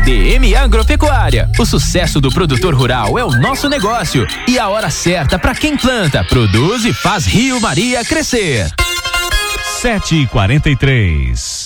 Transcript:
DM Agropecuária. O sucesso do produtor rural é o nosso negócio e a hora certa para quem planta, produz e faz Rio Maria crescer. 7h43.